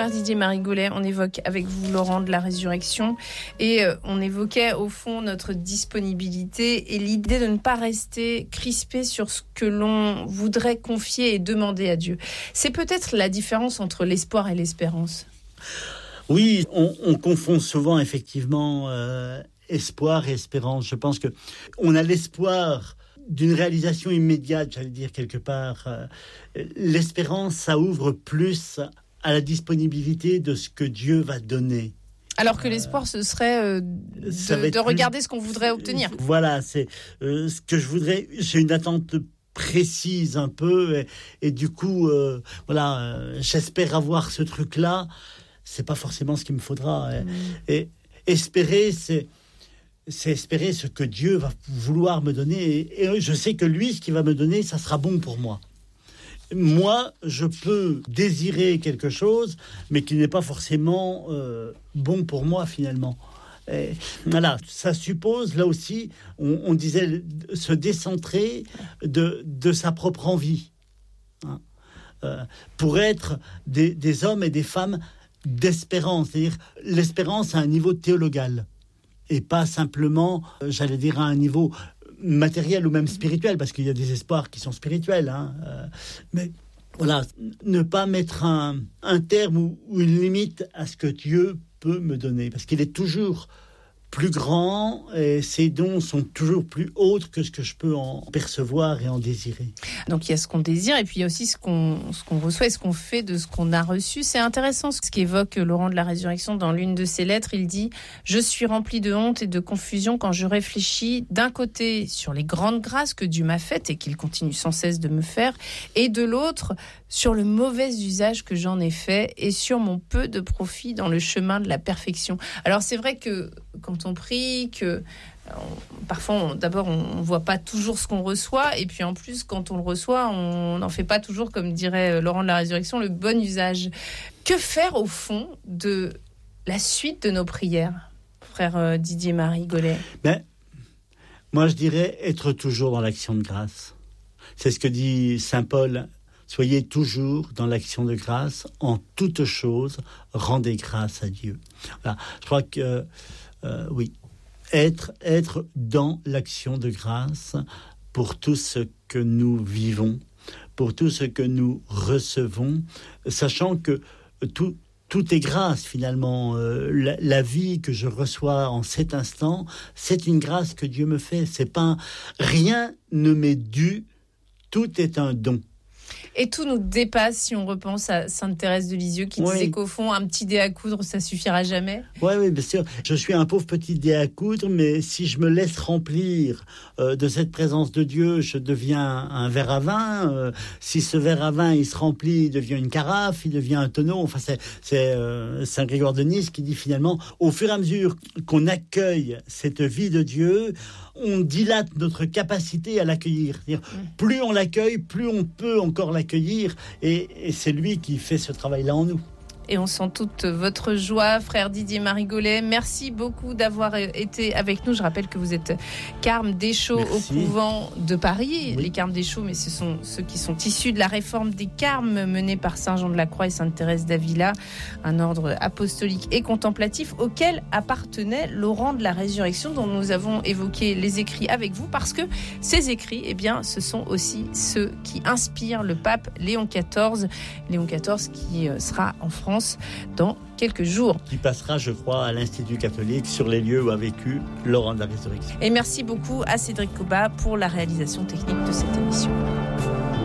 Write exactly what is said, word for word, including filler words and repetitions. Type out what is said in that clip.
frère Didier Marigolet, on évoque avec vous Laurent de la résurrection et euh, on évoquait au fond notre disponibilité et l'idée de ne pas rester crispé sur ce que l'on voudrait confier et demander à Dieu. C'est peut-être la différence entre l'espoir et l'espérance. Oui, on, on confond souvent effectivement euh, espoir et espérance. Je pense que on a l'espoir d'une réalisation immédiate, j'allais dire quelque part. Euh, l'espérance, ça ouvre plus à la disponibilité de ce que Dieu va donner. Alors que l'espoir, ce serait euh, de, de plus... regarder ce qu'on voudrait obtenir. Voilà, c'est euh, ce que je voudrais. J'ai une attente précise un peu, et, et du coup, euh, voilà, euh, j'espère avoir ce truc-là. C'est pas forcément ce qu'il me faudra. Mmh. Et, et espérer, c'est c'est espérer ce que Dieu va vouloir me donner. Et, et je sais que lui, ce qu'il va me donner, ça sera bon pour moi. Moi, je peux désirer quelque chose, mais qui n'est pas forcément euh, bon pour moi, finalement. Et voilà, ça suppose, là aussi, on, on disait, se décentrer de, de sa propre envie. Hein, euh, pour être des, des hommes et des femmes d'espérance. C'est-à-dire, l'espérance à un niveau théologal. Et pas simplement, euh, j'allais dire, à un niveau matériel ou même spirituel, parce qu'il y a des espoirs qui sont spirituels. Hein, euh, mais voilà, ne pas mettre un, un terme ou, ou une limite à ce que Dieu peut me donner, parce qu'il est toujours plus grand et ses dons sont toujours plus autres que ce que je peux en percevoir et en désirer. Donc il y a ce qu'on désire et puis il y a aussi ce qu'on, ce qu'on reçoit et ce qu'on fait de ce qu'on a reçu. C'est intéressant ce qu'évoque Laurent de la Résurrection dans l'une de ses lettres. Il dit « Je suis rempli de honte et de confusion quand je réfléchis d'un côté sur les grandes grâces que Dieu m'a faites et qu'il continue sans cesse de me faire, et de l'autre sur le mauvais usage que j'en ai fait et sur mon peu de profit dans le chemin de la perfection. » Alors c'est vrai que quand on prie, que on, parfois, on, d'abord, on ne voit pas toujours ce qu'on reçoit, et puis en plus, quand on le reçoit, on n'en fait pas toujours, comme dirait Laurent de la Résurrection, le bon usage. Que faire, au fond, de la suite de nos prières, frère Didier Marigolet ? Ben, moi, je dirais être toujours dans l'action de grâce. C'est ce que dit saint Paul. Soyez toujours dans l'action de grâce, en toutes choses, rendez grâce à Dieu. Voilà. Je crois que Euh, oui, être, être dans l'action de grâce pour tout ce que nous vivons, pour tout ce que nous recevons, sachant que tout, tout est grâce finalement. Euh, la, la vie que je reçois en cet instant, c'est une grâce que Dieu me fait. C'est pas, rien ne m'est dû, tout est un don. Et tout nous dépasse si on repense à Sainte Thérèse de Lisieux qui oui. disait qu'au fond, un petit dé à coudre, ça suffira jamais. Oui, oui, bien sûr. Je suis un pauvre petit dé à coudre, mais si je me laisse remplir euh, de cette présence de Dieu, je deviens un verre à vin. Euh, si ce verre à vin, il se remplit, il devient une carafe, il devient un tonneau. Enfin, c'est, c'est euh, Saint Grégoire de Nice qui dit finalement, au fur et à mesure qu'on accueille cette vie de Dieu, on dilate notre capacité à l'accueillir. C'est-à-dire, plus on l'accueille, plus on peut encore l'accueillir, et, et c'est lui qui fait ce travail-là en nous. Et on sent toute votre joie, frère Didier Marigolet. Merci beaucoup d'avoir été avec nous. Je rappelle que vous êtes carme Deschaux au couvent de Paris. Oui. Les carmes Deschaux, mais ce sont ceux qui sont issus de la réforme des carmes menée par Saint Jean de la Croix et Sainte Thérèse d'Avila, un ordre apostolique et contemplatif auquel appartenait Laurent de la Résurrection, dont nous avons évoqué les écrits avec vous, parce que ces écrits, eh bien, ce sont aussi ceux qui inspirent le pape Léon quatorze. Léon quatorze qui sera en France dans quelques jours. Qui passera, je crois, à l'Institut catholique sur les lieux où a vécu Laurent de la Résurrection. Et merci beaucoup à Cédric Cobat pour la réalisation technique de cette émission.